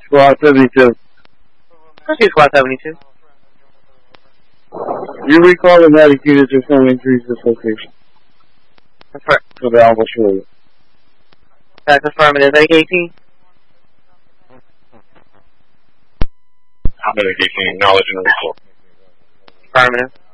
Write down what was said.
Squad 72. Proceed, Squad 72. You recall the medic units are forming trees this location. For the Alpha Shore. That's affirmative. AKT. Medic 18, acknowledge and report. Affirmative.